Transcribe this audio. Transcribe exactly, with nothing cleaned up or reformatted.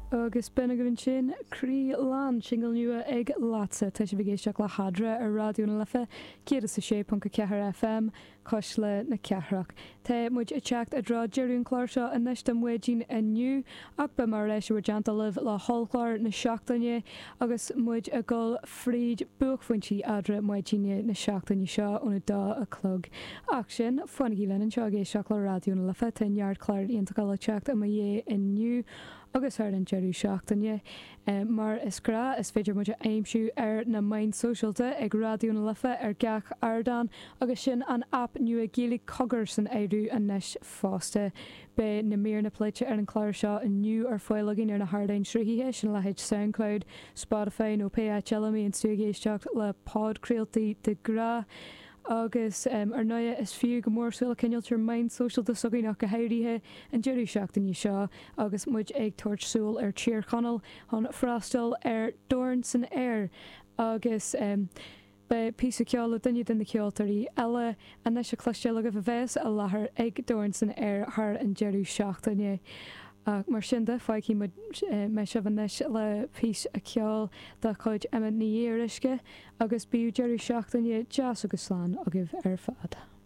agus benna go bhín sin crí lán single nua ag lása tá sé bhgéisteach le hadra ar radioúna lefa céad sa sé panca cethir F M cos le na ceithreach. Tá muid i teacht a rá deirún chláir seo a neiste muidín aniu ach be mar leis bhar deanta libh le hallchláir na seachtaine agus muid a ggóil fríd buachfuintí adra muidíine na seachtaine seo úna dá a clog. Ach sin fannaí lenin seo géisteach le radioúna lefa tá neart chláir iontacha le teacht a ma dhé aniu agus thar an jeirú seachtaine. Um, mar is gra is féidir muide aimimsú ar na main socialta ag radioúna lefa ar gach ardan agus sin an app nua géala cogur san éadú a neis fásta. Be na mír na pleite ar an chláir seo aniu ar foiilagin ar na Hardain sruthaithe sin lehéid SoundCloud, Spotify nó P H L í an stúgéisteach le podcréaltaí de gra. agus um, ar nua is fiú go mórsúil cinneiltir main socialta sogaínach go hairithe an jeirú seachtaí seo agus muid ag tuairsúil ar tíorchanal an freastal ar dorn san air agus um, be pí ceála duine den na ceoltarí eile a neis se cloisteil go bh bheits a láthair ag dorn san air th an jeirú seachtaine. Uh, mar sin de fáicí me se bhanis le pís a ceáil de chuid am níhéiriske agus bíú jeirú seachtaine jazz agus sláán a gibh ar fad.